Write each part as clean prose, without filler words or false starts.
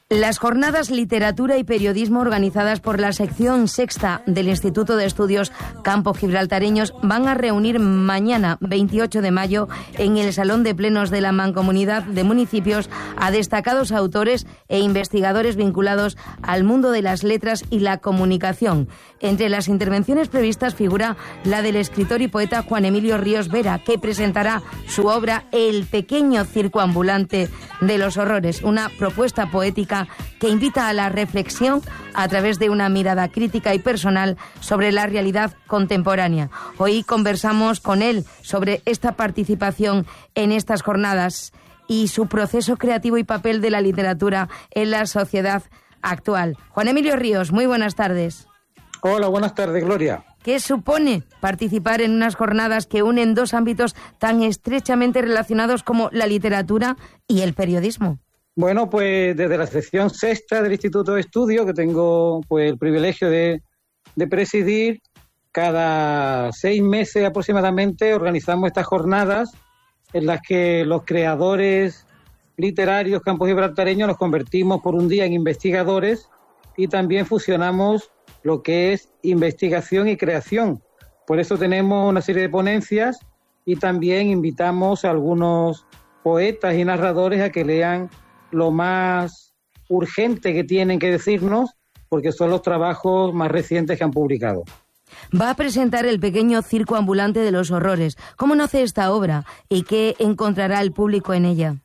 Las jornadas Literatura y Periodismo organizadas por la sección sexta del Instituto de Estudios Campo Gibraltareños van a reunir mañana, 28 de mayo, en el Salón de Plenos de la Mancomunidad de Municipios a destacados autores e investigadores vinculados al mundo de las letras y la comunicación. Entre las intervenciones previstas figura la del escritor y poeta Juan Emilio Ríos Vera, que presentará su obra El pequeño circo ambulante de los horrores, una propuesta poética que invita a la reflexión a través de una mirada crítica y personal sobre la realidad contemporánea. Hoy conversamos con él sobre esta participación en estas jornadas y su proceso creativo y papel de la literatura en la sociedad actual. Juan Emilio Ríos, muy buenas tardes. Hola, buenas tardes, Gloria. ¿Qué supone participar en unas jornadas que unen dos ámbitos tan estrechamente relacionados como la literatura y el periodismo? Bueno, pues desde la sección sexta del Instituto de Estudios, que tengo pues el privilegio de presidir, cada 6 meses aproximadamente organizamos estas jornadas en las que los creadores literarios campos gibraltareños nos convertimos por un día en investigadores y también fusionamos lo que es investigación y creación. Por eso tenemos una serie de ponencias y también invitamos a algunos poetas y narradores a que lean lo más urgente que tienen que decirnos, porque son los trabajos más recientes que han publicado. Va a presentar El pequeño circo ambulante de los horrores. ¿Cómo nace esta obra y qué encontrará el público en ella?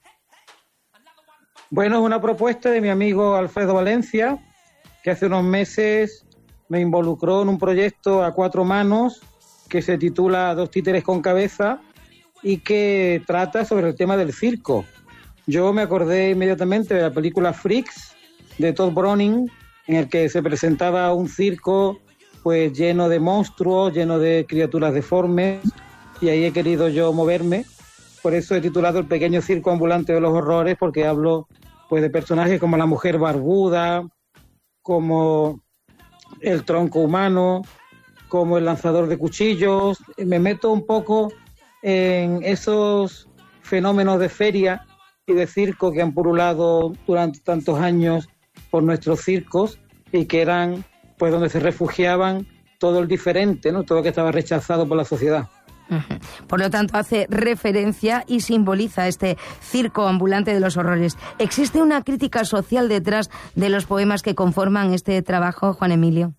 Bueno, es una propuesta de mi amigo Alfredo Valencia, que hace unos meses me involucró en un proyecto a 4 manos que se titula Dos títeres con cabeza y que trata sobre el tema del circo. Yo me acordé inmediatamente de la película Freaks, de Todd Browning, en el que se presentaba un circo pues lleno de monstruos, lleno de criaturas deformes, y ahí he querido yo moverme. Por eso he titulado El pequeño circo ambulante de los horrores, porque hablo pues de personajes como la mujer barbuda, como el tronco humano, como el lanzador de cuchillos. Me meto un poco en esos fenómenos de feria y de circo que han purulado durante tantos años por nuestros circos y que eran pues donde se refugiaban todo el diferente, ¿no? Todo lo que estaba rechazado por la sociedad. Por lo tanto, hace referencia y simboliza este circo ambulante de los horrores. ¿Existe una crítica social detrás de los poemas que conforman este trabajo, Juan Emilio?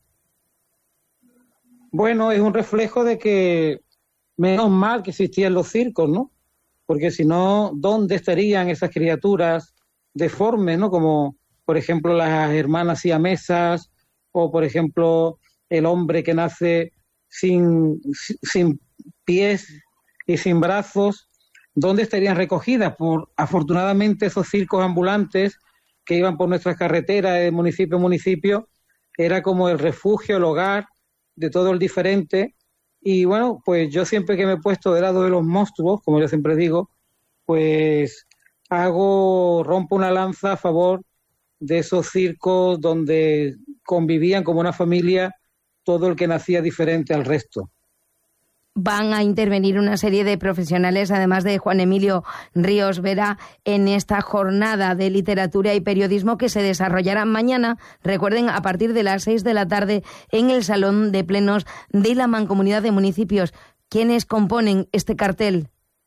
Bueno, es un reflejo de que menos mal que existían los circos, ¿no? Porque si no, ¿dónde estarían esas criaturas deformes, ¿no? Como, por ejemplo, las hermanas siamesas, o, por ejemplo, el hombre que nace sin pies y sin brazos. ¿Dónde estarían recogidas? Afortunadamente, esos circos ambulantes que iban por nuestras carreteras de municipio a municipio, era como el refugio, el hogar de todo el diferente. Y bueno, pues yo siempre que me he puesto del lado de los monstruos, como yo siempre digo, pues rompo una lanza a favor de esos circos donde convivían como una familia todo el que nacía diferente al resto. Van a intervenir una serie de profesionales, además de Juan Emilio Ríos Vera, en esta jornada de literatura y periodismo que se desarrollará mañana, recuerden, a partir de las 6 de la tarde en el Salón de Plenos de la Mancomunidad de Municipios. ¿Quiénes componen este cartel?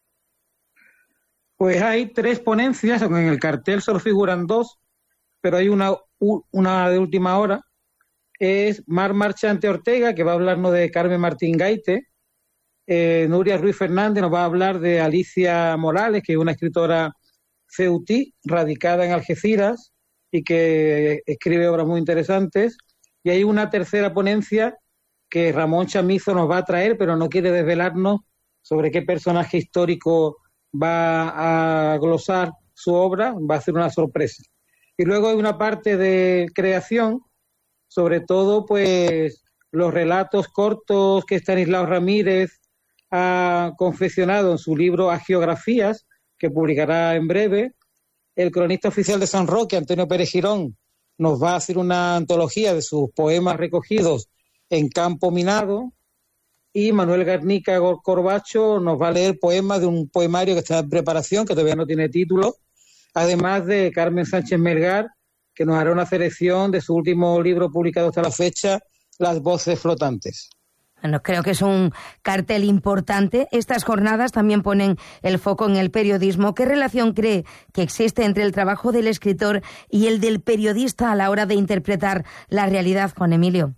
Pues hay 3 ponencias, aunque en el cartel solo figuran 2, pero hay una de última hora. Es Mar Marchante Ortega, que va a hablarnos de Carmen Martín Gaite. Nuria Ruiz Fernández nos va a hablar de Alicia Morales, que es una escritora ceutí, radicada en Algeciras y que escribe obras muy interesantes. Y hay una tercera ponencia que Ramón Chamizo nos va a traer, pero no quiere desvelarnos sobre qué personaje histórico va a glosar su obra, va a ser una sorpresa. Y luego hay una parte de creación, sobre todo pues los relatos cortos que Estanislao Ramírez ha confeccionado en su libro Hagiografías, que publicará en breve. El cronista oficial de San Roque, Antonio Pérez Girón, nos va a hacer una antología de sus poemas recogidos en Campo Minado, y Manuel Garnica Corbacho nos va a leer poemas de un poemario que está en preparación, que todavía no tiene título, además de Carmen Sánchez Melgar, que nos hará una selección de su último libro publicado hasta la fecha, Las voces flotantes. Bueno, creo que es un cartel importante. Estas jornadas también ponen el foco en el periodismo. ¿Qué relación cree que existe entre el trabajo del escritor y el del periodista a la hora de interpretar la realidad, Juan Emilio?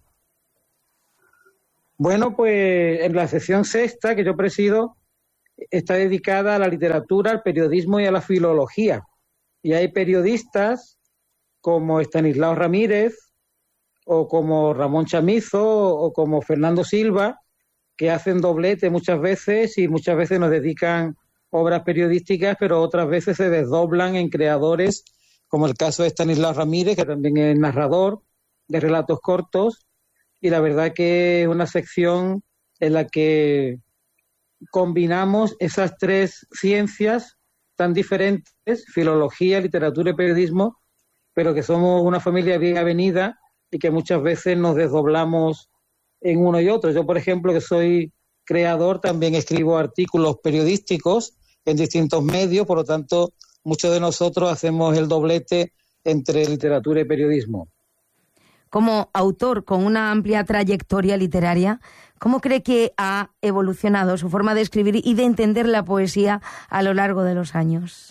Bueno, pues en la sección sexta que yo presido está dedicada a la literatura, al periodismo y a la filología. Y hay periodistas como Estanislao Ramírez, o como Ramón Chamizo, o como Fernando Silva, que hacen doblete muchas veces y muchas veces nos dedican obras periodísticas, pero otras veces se desdoblan en creadores, como el caso de Estanislao Ramírez, que también es narrador de relatos cortos, y la verdad que es una sección en la que combinamos esas tres ciencias tan diferentes, filología, literatura y periodismo, pero que somos una familia bien avenida y que muchas veces nos desdoblamos en uno y otro. Yo, por ejemplo, que soy creador, también escribo artículos periodísticos en distintos medios, por lo tanto, muchos de nosotros hacemos el doblete entre literatura y periodismo. Como autor con una amplia trayectoria literaria, ¿cómo cree que ha evolucionado su forma de escribir y de entender la poesía a lo largo de los años?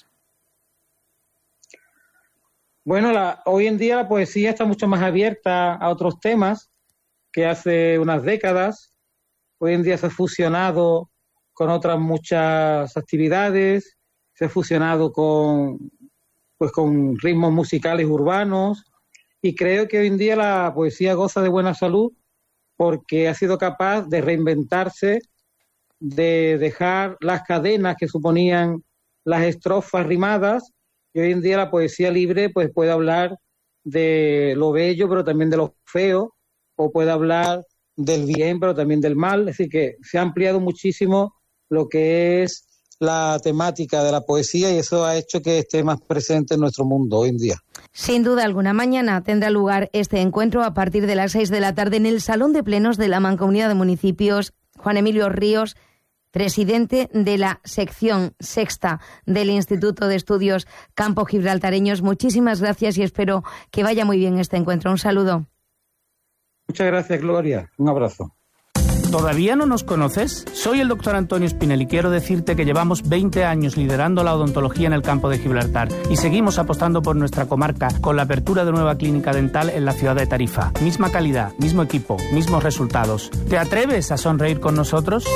Bueno, hoy en día la poesía está mucho más abierta a otros temas que hace unas décadas. Hoy en día se ha fusionado con otras muchas actividades, se ha fusionado con ritmos musicales urbanos, y creo que hoy en día la poesía goza de buena salud porque ha sido capaz de reinventarse, de dejar las cadenas que suponían las estrofas rimadas. Y hoy en día la poesía libre pues puede hablar de lo bello, pero también de lo feo, o puede hablar del bien, pero también del mal. Es decir, que se ha ampliado muchísimo lo que es la temática de la poesía, y eso ha hecho que esté más presente en nuestro mundo hoy en día. Sin duda alguna, mañana tendrá lugar este encuentro a partir de las 6 de la tarde en el Salón de Plenos de la Mancomunidad de Municipios. Juan Emilio Ríos, presidente de la sección sexta del Instituto de Estudios Campo Gibraltareños. Muchísimas gracias y espero que vaya muy bien este encuentro. Un saludo. Muchas gracias, Gloria. Un abrazo. ¿Todavía no nos conoces? Soy el doctor Antonio Espinel y quiero decirte que llevamos 20 años liderando la odontología en el campo de Gibraltar y seguimos apostando por nuestra comarca con la apertura de nueva clínica dental en la ciudad de Tarifa. Misma calidad, mismo equipo, mismos resultados. ¿Te atreves a sonreír con nosotros?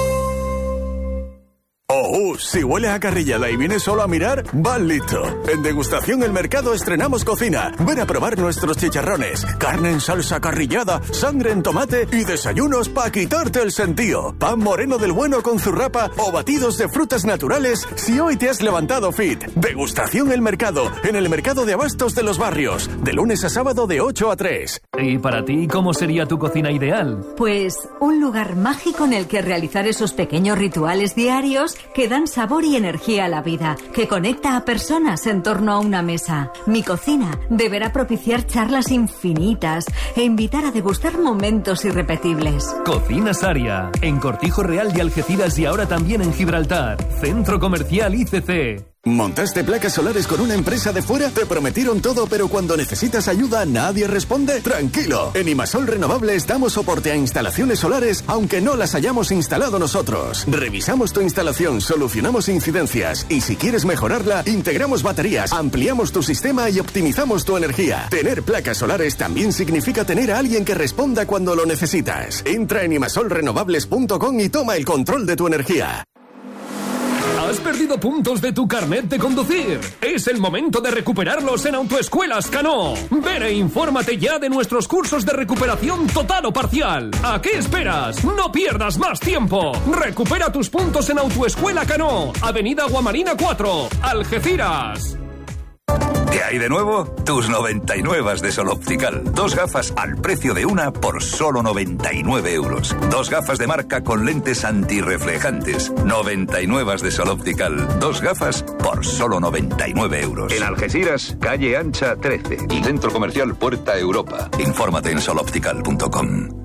Si huele a carrillada y vienes solo a mirar, vas listo. En Degustación El Mercado estrenamos cocina. Ven a probar nuestros chicharrones, carne en salsa carrillada, sangre en tomate y desayunos para quitarte el sentido. Pan moreno del bueno con zurrapa o batidos de frutas naturales si hoy te has levantado fit. Degustación El Mercado, en el Mercado de Abastos de los Barrios, de lunes a sábado de 8 a 3. ¿Y para ti cómo sería tu cocina ideal? Pues un lugar mágico en el que realizar esos pequeños rituales diarios que dan sabor y energía a la vida, que conecta a personas en torno a una mesa. Mi cocina deberá propiciar charlas infinitas e invitar a degustar momentos irrepetibles. Cocina Saria, en Cortijo Real de Algeciras y ahora también en Gibraltar. Centro Comercial ICC. ¿Montaste placas solares con una empresa de fuera? ¿Te prometieron todo, pero cuando necesitas ayuda nadie responde? ¡Tranquilo! En Imasol Renovables damos soporte a instalaciones solares aunque no las hayamos instalado nosotros. Revisamos tu instalación, solucionamos incidencias y si quieres mejorarla, integramos baterías, ampliamos tu sistema y optimizamos tu energía. Tener placas solares también significa tener a alguien que responda cuando lo necesitas. Entra en imasolrenovables.com y toma el control de tu energía. ¿Has perdido puntos de tu carnet de conducir? Es el momento de recuperarlos en Autoescuelas Cano. Ven e infórmate ya de nuestros cursos de recuperación total o parcial. ¿A qué esperas? No pierdas más tiempo. Recupera tus puntos en Autoescuela Cano, Avenida Guamarina 4, Algeciras. ¿Qué hay de nuevo? Tus 99 de Sol Optical. 2 gafas al precio de una por solo 99 euros. 2 gafas de marca con lentes antirreflejantes. 99 de Sol Optical. 2 gafas por solo 99 euros. En Algeciras, calle Ancha 13. Y Centro Comercial Puerta Europa. Infórmate en soloptical.com.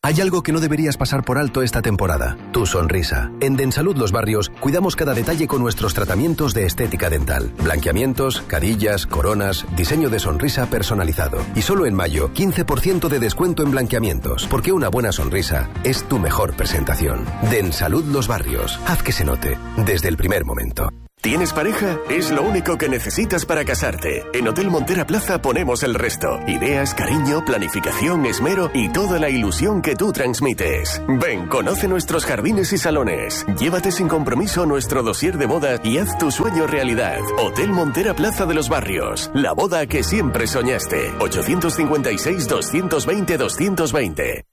Hay algo que no deberías pasar por alto esta temporada: tu sonrisa. En Densalud Los Barrios cuidamos cada detalle con nuestros tratamientos de estética dental. Blanqueamientos, carillas, coronas, diseño de sonrisa personalizado. Y solo en mayo, 15% de descuento en blanqueamientos, porque una buena sonrisa es tu mejor presentación. Densalud Los Barrios. Haz que se note desde el primer momento. ¿Tienes pareja? Es lo único que necesitas para casarte. En Hotel Montera Plaza ponemos el resto. Ideas, cariño, planificación, esmero y toda la ilusión que tú transmites. Ven, conoce nuestros jardines y salones. Llévate sin compromiso nuestro dossier de boda y haz tu sueño realidad. Hotel Montera Plaza de los Barrios. La boda que siempre soñaste. 856-220-220.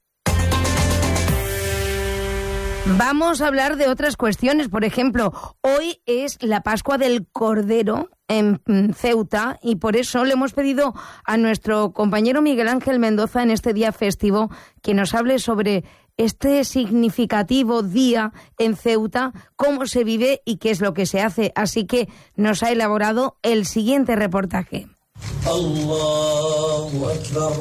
Vamos a hablar de otras cuestiones. Por ejemplo, hoy es la Pascua del Cordero en Ceuta y por eso le hemos pedido a nuestro compañero Miguel Ángel Mendoza en este día festivo que nos hable sobre este significativo día en Ceuta, cómo se vive y qué es lo que se hace. Así que nos ha elaborado el siguiente reportaje. Allahu Akbar.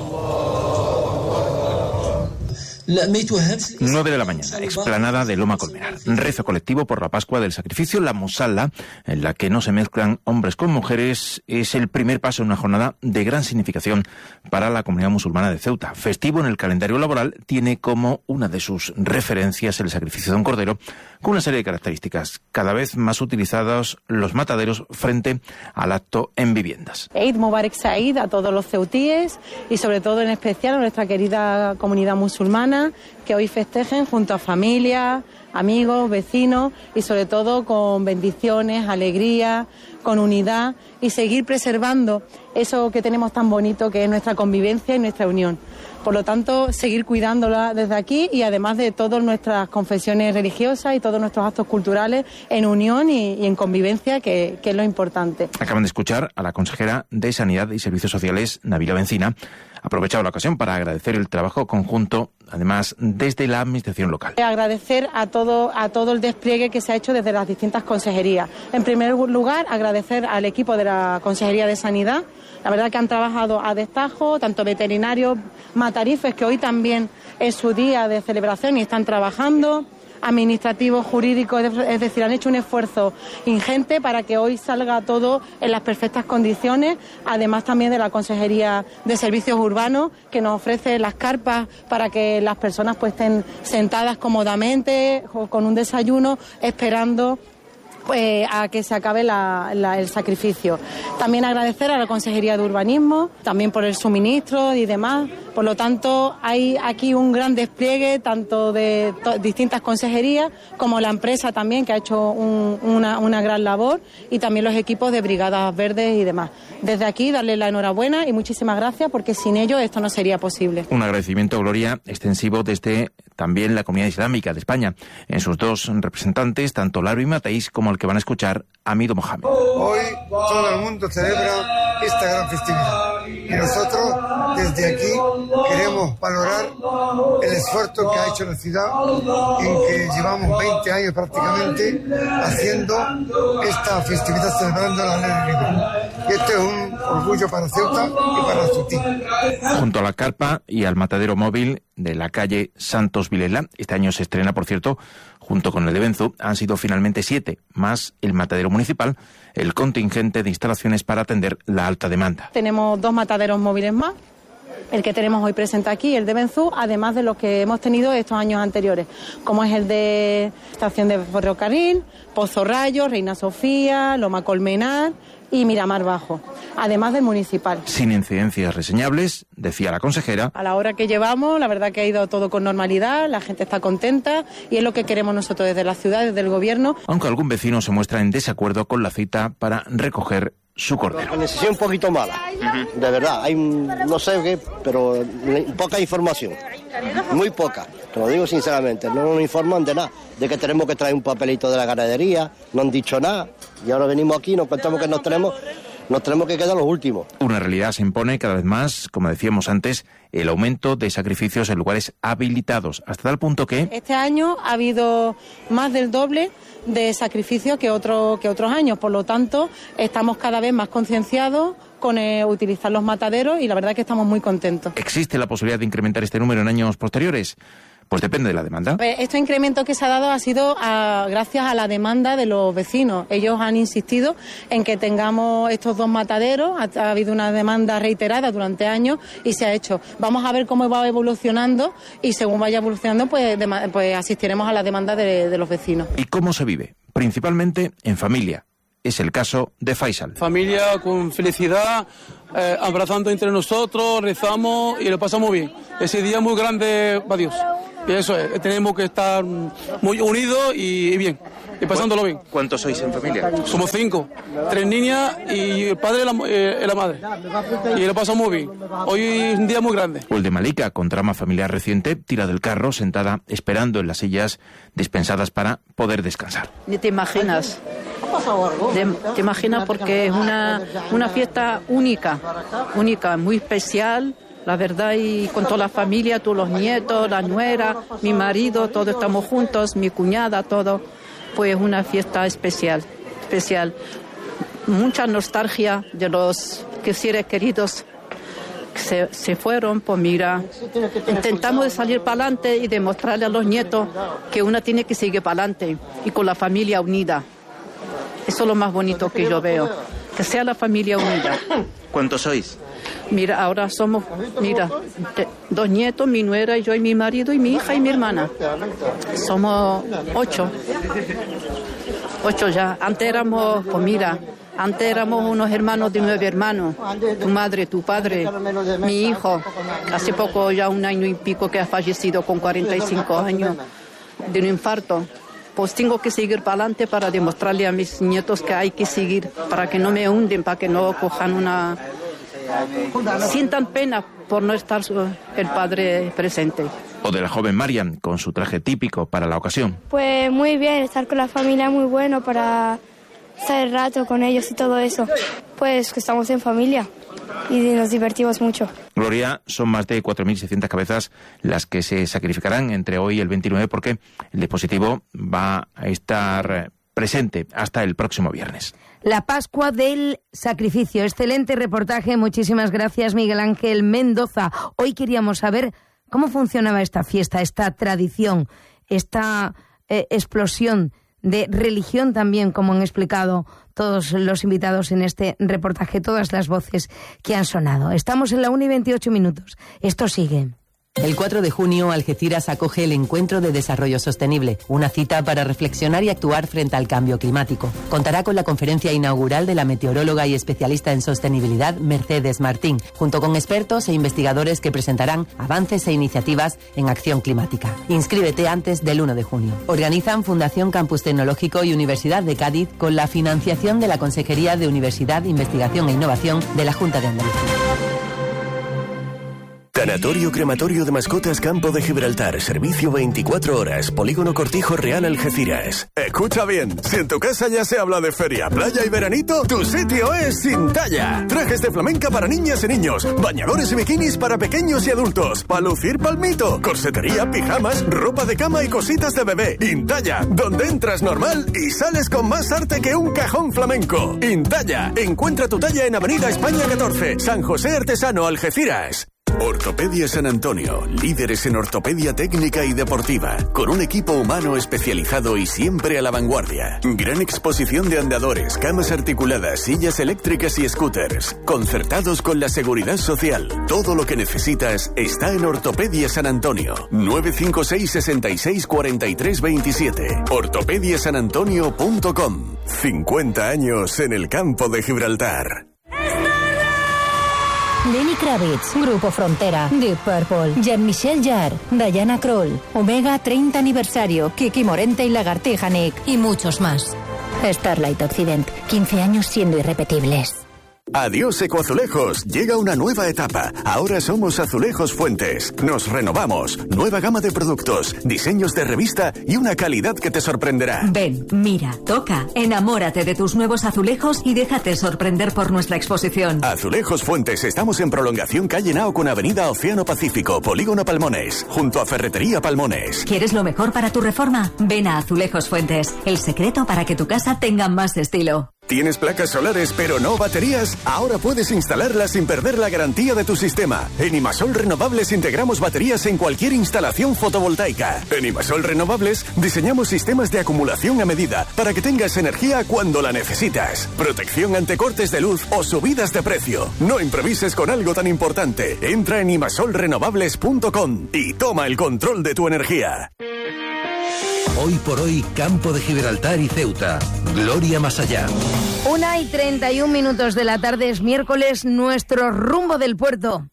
9 de la mañana, explanada de Loma Colmenar. Rezo colectivo por la Pascua del Sacrificio, la Musalla, en la que no se mezclan hombres con mujeres, es el primer paso en una jornada de gran significación para la comunidad musulmana de Ceuta. Festivo en el calendario laboral, tiene como una de sus referencias el sacrificio de un cordero, con una serie de características, cada vez más utilizados los mataderos frente al acto en viviendas. Eid Mubarak Said a todos los ceutíes y sobre todo en especial a nuestra querida comunidad musulmana, que hoy festejen junto a familia, amigos, vecinos y sobre todo con bendiciones, alegría, con unidad y seguir preservando eso que tenemos tan bonito que es nuestra convivencia y nuestra unión. Por lo tanto, seguir cuidándola desde aquí y además de todas nuestras confesiones religiosas y todos nuestros actos culturales en unión y en convivencia, que es lo importante. Acaban de escuchar a la consejera de Sanidad y Servicios Sociales, Nabila Bencina. Ha aprovechado la ocasión para agradecer el trabajo conjunto, además, desde la administración local. Agradecer a todo el despliegue que se ha hecho desde las distintas consejerías. En primer lugar, agradecer al equipo de la Consejería de Sanidad. La verdad que han trabajado a destajo, tanto veterinarios, matarifes, que hoy también es su día de celebración y están trabajando, administrativos, jurídicos, es decir, han hecho un esfuerzo ingente para que hoy salga todo en las perfectas condiciones, además también de la Consejería de Servicios Urbanos, que nos ofrece las carpas para que las personas pues estén sentadas cómodamente, con un desayuno, esperando a que se acabe el sacrificio. También agradecer a la Consejería de Urbanismo, también por el suministro y demás. Por lo tanto, hay aquí un gran despliegue tanto de distintas consejerías como la empresa también, que ha hecho una gran labor, y también los equipos de Brigadas Verdes y demás. Desde aquí, darles la enhorabuena y muchísimas gracias, porque sin ellos esto no sería posible. Un agradecimiento, Gloria, extensivo desde también la Comunidad Islámica de España, en sus dos representantes, tanto Larbi Mataís como el que van a escuchar, Hamido Mohamed. Hoy todo el mundo celebra esta gran festividad y nosotros desde aquí queremos valorar el esfuerzo que ha hecho la ciudad, en que llevamos 20 años prácticamente haciendo esta festividad, celebrando la ley de vida. Y este es un orgullo para Ceuta y para Tutí. Junto a la carpa y al matadero móvil de la calle Santos Vilela, este año se estrena, por cierto, junto con el de Benzu, han sido finalmente 7, más el matadero municipal, el contingente de instalaciones para atender la alta demanda. Tenemos 2 mataderos móviles más, el que tenemos hoy presente aquí, el de Benzu, además de los que hemos tenido estos años anteriores, como es el de Estación de Ferrocarril, Pozo Rayo, Reina Sofía, Loma Colmenar y Miramar Bajo, además del municipal. Sin incidencias reseñables, decía la consejera. A la hora que llevamos, la verdad que ha ido todo con normalidad, la gente está contenta y es lo que queremos nosotros desde la ciudad, desde el gobierno. Aunque algún vecino se muestra en desacuerdo con la cita para recoger su cordero. La necesidad un poquito mala, de verdad, hay no sé qué, pero poca información, muy poca, te lo digo sinceramente, no nos informan de nada, de que tenemos que traer un papelito de la ganadería, no han dicho nada, y ahora venimos aquí y nos contamos que nos tenemos que quedar los últimos. Una realidad se impone cada vez más, como decíamos antes, el aumento de sacrificios en lugares habilitados, hasta tal punto que... Este año ha habido más del doble de sacrificios que otros años, por lo tanto, estamos cada vez más concienciados con utilizar los mataderos y la verdad es que estamos muy contentos. ¿Existe la posibilidad de incrementar este número en años posteriores? Pues depende de la demanda. Este incremento que se ha dado ha sido gracias a la demanda de los vecinos. Ellos han insistido en que tengamos estos 2 mataderos. Ha habido una demanda reiterada durante años y se ha hecho. Vamos a ver cómo va evolucionando y según vaya evolucionando, pues asistiremos a la demanda de los vecinos. ¿Y cómo se vive? Principalmente en familia. Es el caso de Faisal. Familia con felicidad, abrazando entre nosotros, rezamos y lo pasamos bien. Ese día muy grande para Dios. Y eso es, tenemos que estar muy unidos y bien, y pasándolo bien. ¿Cuántos sois en familia? Somos 5, 3 niñas y el padre y la madre. Y lo pasamos bien. Hoy es un día muy grande. O el de Malika, con trama familiar reciente, tira del carro, sentada, esperando en las sillas dispensadas para poder descansar. Ni te imaginas. Te imaginas porque es una fiesta única, muy especial. La verdad, y con toda la familia, todos los nietos, la nuera, mi marido, todos estamos juntos, mi cuñada, todo. Pues una fiesta especial. Mucha nostalgia de los seres queridos que se fueron. Pues mira, intentamos de salir para adelante y demostrarle a los nietos que una tiene que seguir para adelante y con la familia unida. Eso es lo más bonito que yo veo, que sea la familia unida. ¿Cuántos sois? Mira, ahora somos, 2 nietos, mi nuera y yo y mi marido y mi hija y mi hermana. Somos 8. 8 ya. Antes éramos unos hermanos de 9 hermanos. Tu madre, tu padre, mi hijo. Hace poco ya 1 año y pico que ha fallecido con 45 años de un infarto. Pues tengo que seguir para adelante para demostrarle a mis nietos que hay que seguir, para que no me hunden, para que no cojan sientan pena por no estar el padre presente. O de la joven Marian, con su traje típico para la ocasión. Pues muy bien, estar con la familia es muy bueno para estar el rato con ellos y todo eso. Pues que estamos en familia y nos divertimos mucho. Gloria, son más de 4.600 cabezas las que se sacrificarán entre hoy y el 29 porque el dispositivo va a estar presente hasta el próximo viernes. La Pascua del Sacrificio. Excelente reportaje. Muchísimas gracias, Miguel Ángel Mendoza. Hoy queríamos saber cómo funcionaba esta fiesta, esta tradición, esta explosión de religión también, como han explicado todos los invitados en este reportaje, todas las voces que han sonado. Estamos en la 1:28. Esto sigue. El 4 de junio, Algeciras acoge el Encuentro de Desarrollo Sostenible, una cita para reflexionar y actuar frente al cambio climático. Contará con la conferencia inaugural de la meteoróloga y especialista en sostenibilidad Mercedes Martín, junto con expertos e investigadores que presentarán avances e iniciativas en acción climática. Inscríbete antes del 1 de junio. Organizan Fundación Campus Tecnológico y Universidad de Cádiz con la financiación de la Consejería de Universidad, Investigación e Innovación de la Junta de Andalucía. Tanatorio Crematorio de Mascotas Campo de Gibraltar. Servicio 24 horas. Polígono Cortijo Real Algeciras. Escucha bien, si en tu casa ya se habla de feria, playa y veranito, tu sitio es Intalla. Trajes de flamenca para niñas y niños, bañadores y bikinis para pequeños y adultos, para lucir palmito, corsetería, pijamas, ropa de cama y cositas de bebé. Intalla, donde entras normal y sales con más arte que un cajón flamenco. Intalla, encuentra tu talla en Avenida España 14, San José Artesano, Algeciras. Ortopedia San Antonio, líderes en ortopedia técnica y deportiva, con un equipo humano especializado y siempre a la vanguardia. Gran exposición de andadores, camas articuladas, sillas eléctricas y scooters, concertados con la seguridad social. Todo lo que necesitas está en Ortopedia San Antonio. 956 66 43 27. ortopediasanantonio.com. 50 años en el campo de Gibraltar. Lenny Kravitz, Grupo Frontera, Deep Purple, Jean-Michel Jarre, Diana Krall, Omega 30 aniversario, Kiki Morente y Lagartija Nick y muchos más. Starlight Occident, 15 años siendo irrepetibles. Adiós Ecoazulejos, llega una nueva etapa. Ahora somos Azulejos Fuentes. Nos renovamos, nueva gama de productos, diseños de revista y una calidad que te sorprenderá. Ven, mira, toca, enamórate de tus nuevos azulejos y déjate sorprender por nuestra exposición. Azulejos Fuentes, estamos en prolongación calle Nao con avenida Océano Pacífico, Polígono Palmones, junto a Ferretería Palmones. ¿Quieres lo mejor para tu reforma? Ven a Azulejos Fuentes, el secreto para que tu casa tenga más estilo. ¿Tienes placas solares pero no baterías? Ahora puedes instalarlas sin perder la garantía de tu sistema. En Imasol Renovables integramos baterías en cualquier instalación fotovoltaica. En Imasol Renovables diseñamos sistemas de acumulación a medida para que tengas energía cuando la necesitas. Protección ante cortes de luz o subidas de precio. No improvises con algo tan importante. Entra en imasolrenovables.com y toma el control de tu energía. Hoy por hoy, Campo de Gibraltar y Ceuta. Gloria más allá. 1:31 de la tarde, es miércoles, nuestro rumbo del puerto.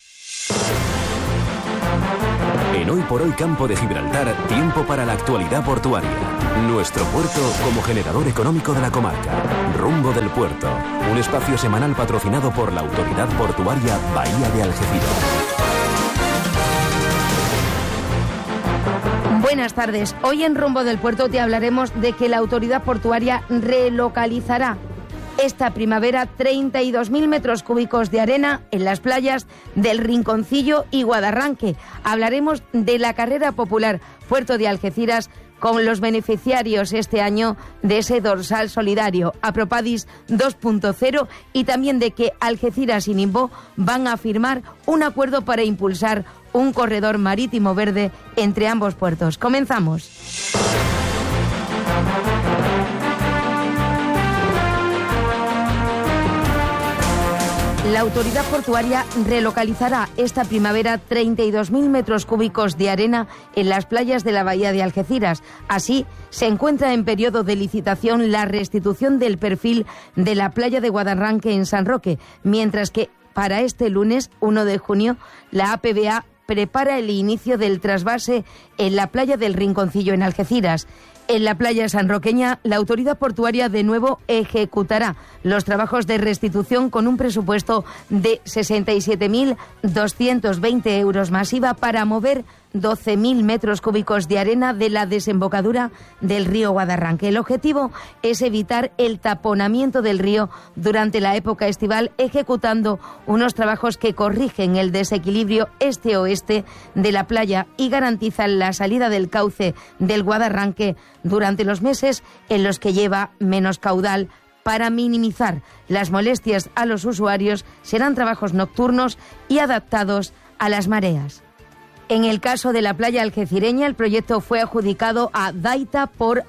En Hoy por Hoy Campo de Gibraltar, tiempo para la actualidad portuaria. Nuestro puerto como generador económico de la comarca. Rumbo del puerto. Un espacio semanal patrocinado por la Autoridad Portuaria Bahía de Algeciras. Buenas tardes. Hoy en Rumbo del Puerto te hablaremos de que la autoridad portuaria relocalizará esta primavera 32.000 metros cúbicos de arena en las playas del Rinconcillo y Guadarranque. Hablaremos de la carrera popular Puerto de Algeciras con los beneficiarios este año de ese dorsal solidario, Apropadis 2.0, y también de que Algeciras y Nimbó van a firmar un acuerdo para impulsar un corredor marítimo verde entre ambos puertos. Comenzamos. La autoridad portuaria relocalizará esta primavera 32.000 metros cúbicos de arena en las playas de la bahía de Algeciras. Así, se encuentra en periodo de licitación la restitución del perfil de la playa de Guadarranque en San Roque, mientras que para este lunes, 1 de junio, la APBA prepara el inicio del trasvase en la playa del Rinconcillo en Algeciras. En la playa sanroqueña, la autoridad portuaria de nuevo ejecutará los trabajos de restitución con un presupuesto de 67.220 euros masiva para mover 12.000 metros cúbicos de arena de la desembocadura del río Guadarranque. El objetivo es evitar el taponamiento del río durante la época estival, ejecutando unos trabajos que corrigen el desequilibrio este-oeste de la playa y garantizan la salida del cauce del Guadarranque durante los meses en los que lleva menos caudal. Para minimizar las molestias a los usuarios, serán trabajos nocturnos y adaptados a las mareas. En el caso de la playa algecireña, el proyecto fue adjudicado a Daita por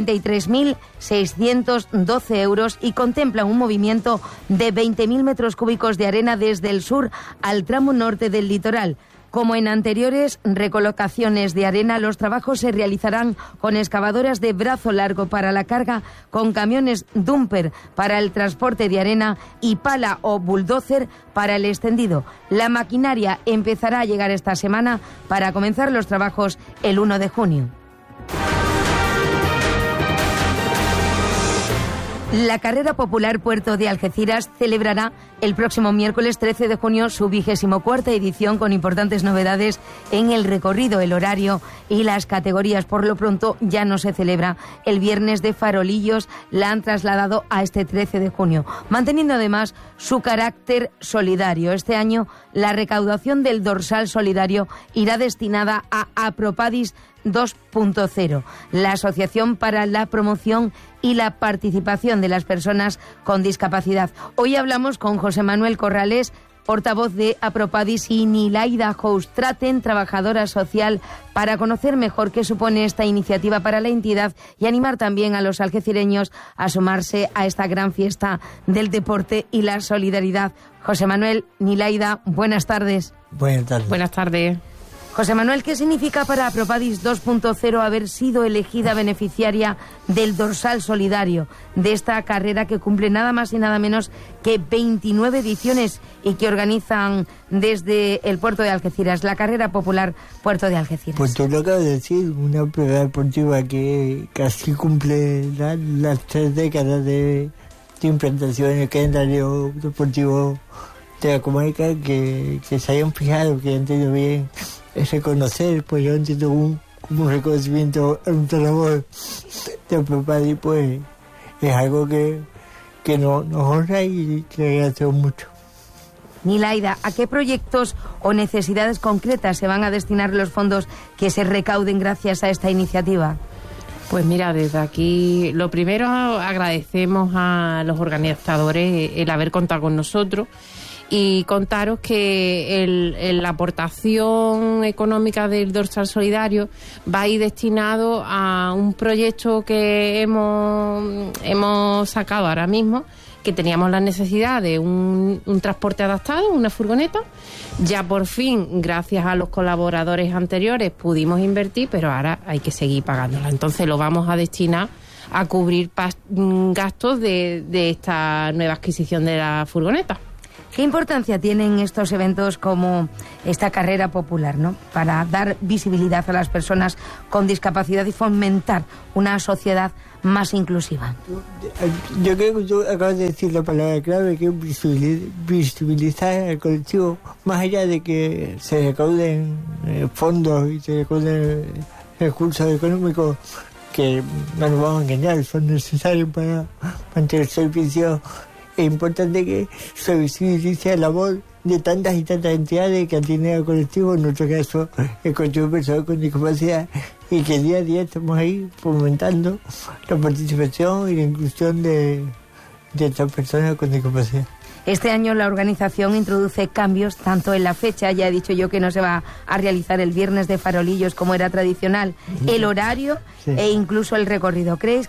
93.612 euros y contempla un movimiento de 20.000 metros cúbicos de arena desde el sur al tramo norte del litoral. Como en anteriores recolocaciones de arena, los trabajos se realizarán con excavadoras de brazo largo para la carga, con camiones dumper para el transporte de arena y pala o bulldozer para el extendido. La maquinaria empezará a llegar esta semana para comenzar los trabajos el 1 de junio. La carrera popular Puerto de Algeciras celebrará el próximo miércoles 13 de junio su 24ª edición con importantes novedades en el recorrido, el horario y las categorías. Por lo pronto ya no se celebra el viernes de farolillos, la han trasladado a este 13 de junio, manteniendo además su carácter solidario. Este año la recaudación del dorsal solidario irá destinada a Apropadis 2.0, la Asociación para la Promoción y la Participación de las Personas con Discapacidad. Hoy hablamos con José Manuel Corrales, portavoz de Apropadis, y Nilaida Houstraten, trabajadora social, para conocer mejor qué supone esta iniciativa para la entidad y animar también a los algecireños a sumarse a esta gran fiesta del deporte y la solidaridad. José Manuel, Nilaida, buenas tardes. Buenas tardes. Buenas tardes. José Manuel, ¿qué significa para Apropadis 2.0 haber sido elegida beneficiaria del dorsal solidario de esta carrera que cumple nada más y nada menos que 29 ediciones y que organizan desde el puerto de Algeciras, la carrera popular Puerto de Algeciras? Pues tú lo acabas de decir, una prueba deportiva que casi cumple las 3 décadas de implantación en el calendario deportivo de la comarca, que se hayan fijado, que han tenido bien es reconocer, pues yo entiendo un reconocimiento a un labor de Apropadis, pues es algo que nos honra y que agradecemos mucho. Nilaida, ¿a qué proyectos o necesidades concretas se van a destinar los fondos que se recauden gracias a esta iniciativa? Pues mira, desde aquí, lo primero, agradecemos a los organizadores el haber contado con nosotros y contaros que la aportación económica del dorsal solidario va a ir destinado a un proyecto que hemos sacado ahora mismo, que teníamos la necesidad de un transporte adaptado, una furgoneta. Ya por fin, gracias a los colaboradores anteriores, pudimos invertir, pero ahora hay que seguir pagándola. Entonces lo vamos a destinar a cubrir gastos de esta nueva adquisición de la furgoneta. ¿Qué importancia tienen estos eventos como esta carrera popular, ¿no?, para dar visibilidad a las personas con discapacidad y fomentar una sociedad más inclusiva? Yo creo que tú acabas de decir la palabra clave, que es visibilizar al colectivo, más allá de que se recauden fondos y se recauden recursos económicos, que no nos vamos a engañar, son necesarios para mantener el servicio. Es importante que se visibilice la labor de tantas y tantas entidades que atienden al colectivo, en nuestro caso el colectivo de personas con discapacidad, y que día a día estamos ahí fomentando la participación y la inclusión de estas personas con discapacidad. Este año la organización introduce cambios tanto en la fecha, ya he dicho yo que no se va a realizar el viernes de farolillos como era tradicional, el horario e incluso el recorrido. ¿Crees